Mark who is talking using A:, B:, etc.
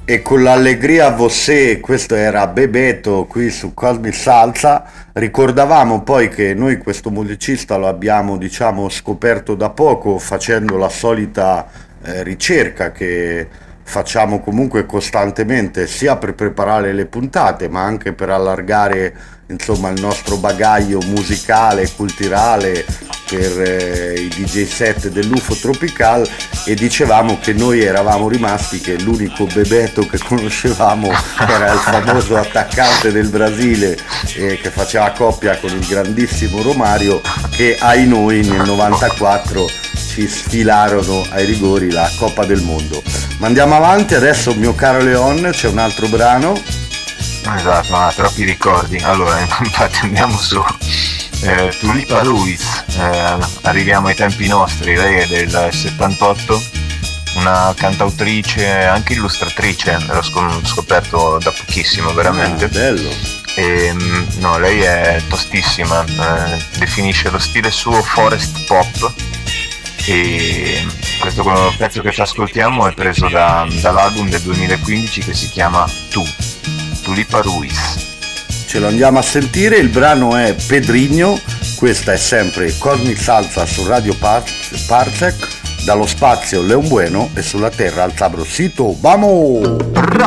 A: E con l'allegria a Vossé, questo era Bebeto qui su Cosmic Salsa. Ricordavamo poi che noi questo musicista lo abbiamo, diciamo, scoperto da poco facendo la solita ricerca che facciamo comunque costantemente sia per preparare le puntate ma anche per allargare insomma il nostro bagaglio musicale, culturale per i DJ set dell'UFO Tropical, e dicevamo che noi eravamo rimasti che l'unico Bebeto che conoscevamo era il famoso attaccante del Brasile che faceva coppia con il grandissimo Romario, che ai noi nel 94 ci sfilarono ai rigori la Coppa del Mondo. Ma andiamo avanti, adesso mio caro Leon c'è un altro brano.
B: Esatto, ma troppi ricordi. Allora, infatti andiamo su Tulipa Ruiz, arriviamo ai tempi nostri. Lei è del 78, una cantautrice, anche illustratrice, l'ho scoperto da pochissimo veramente.
A: Bello.
B: No, lei è tostissima, definisce lo stile suo forest pop, e questo pezzo che ci ascoltiamo è preso dall'album del 2015 che si chiama Tulipa Ruiz.
A: Ce lo andiamo a sentire, il brano è Pedrigno, questa è sempre Cosmic Salsa su Radio Parsec, dallo spazio Leon Bueno e sulla terra al Sabrosito, vamos!